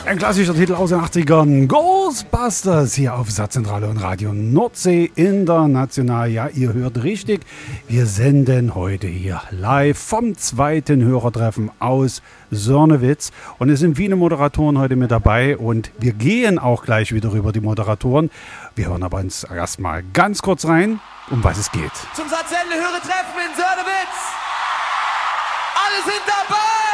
Ein klassischer Titel aus den 80ern. Ghostbusters hier auf Satzzentrale und Radio Nordsee International. Ja, ihr hört richtig. Wir senden heute hier live vom zweiten Hörertreffen aus Sörnewitz. Und es sind viele Moderatoren heute mit dabei. Und wir gehen auch gleich wieder über die Moderatoren. Wir hören aber uns erstmal ganz kurz rein, um was es geht. Zum Satzende Hörertreffen in Sörnewitz. Alle sind dabei!